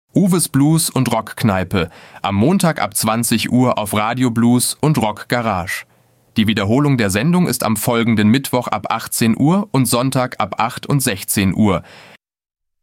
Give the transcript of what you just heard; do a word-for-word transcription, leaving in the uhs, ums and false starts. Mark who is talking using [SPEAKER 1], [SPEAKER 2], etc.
[SPEAKER 1] Uwes Blues und Rockkneipe, am Montag ab zwanzig Uhr auf Radio Blues und Rock Garage. Die Wiederholung der Sendung ist am folgenden Mittwoch ab achtzehn Uhr und Sonntag ab acht und sechzehn Uhr.